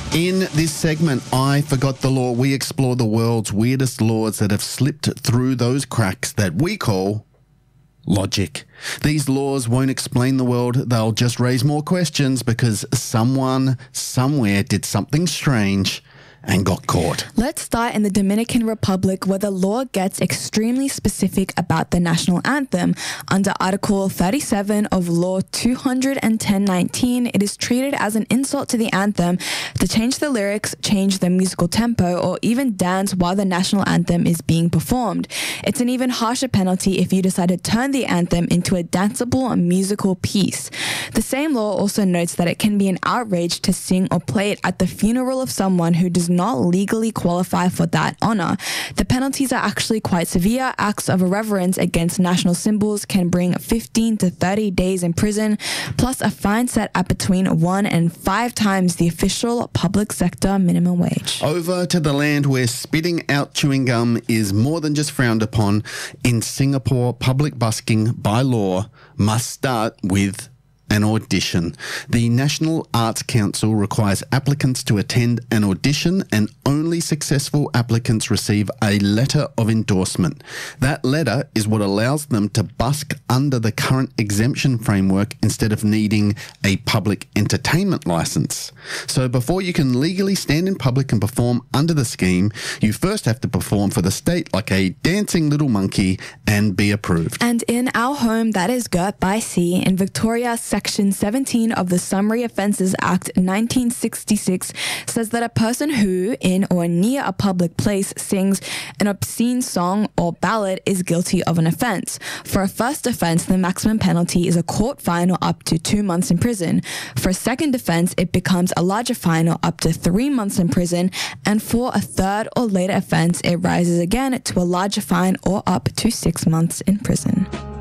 In this segment, I Forgot the Law, we explore the world's weirdest laws that have slipped through those cracks that we call logic. These laws won't explain the world, they'll just raise more questions because someone, somewhere did something strange and got caught. Let's start in the Dominican Republic, where the law gets extremely specific about the national anthem. Under Article 37 of Law 210/19, it is treated as an insult to the anthem to change the lyrics, change the musical tempo, or even dance while the national anthem is being performed. It's an even harsher penalty if you decide to turn the anthem into a danceable musical piece. The same law also notes that it can be an outrage to sing or play it at the funeral of someone who does not legally qualify for that honor. The penalties are actually quite severe. Acts of irreverence against national symbols can bring 15 to 30 days in prison, plus a fine set at between 1 and 5 times the official public sector minimum wage. Over to the land where spitting out chewing gum is more than just frowned upon. In Singapore, public busking by law must start with an audition. The National Arts Council requires applicants to attend an audition, and only successful applicants receive a letter of endorsement. That letter is what allows them to busk under the current exemption framework instead of needing a public entertainment license. So before you can legally stand in public and perform under the scheme, you first have to perform for the state like a dancing little monkey and be approved. And in our home, that is Girt by Sea, in Victoria, Section 17 of the Summary Offences Act 1966 says that a person who, in or near a public place, sings an obscene song or ballad is guilty of an offence. For a first offence, the maximum penalty is a court fine or up to 2 months in prison. For a second offence, it becomes a larger fine or up to 3 months in prison. And for a third or later offence, it rises again to a larger fine or up to 6 months in prison.